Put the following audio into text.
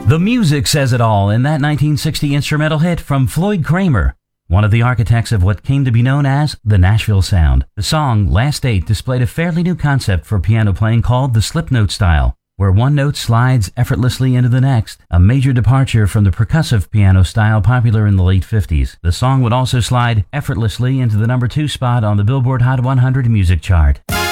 The music says it all in that 1960 instrumental hit from Floyd Kramer, one of the architects of what came to be known as the Nashville Sound. The song, Last Date, displayed a fairly new concept for piano playing called the slip note style, where one note slides effortlessly into the next, a major departure from the percussive piano style popular in the late 50s. The song would also slide effortlessly into the number 2 spot on the Billboard Hot 100 music chart.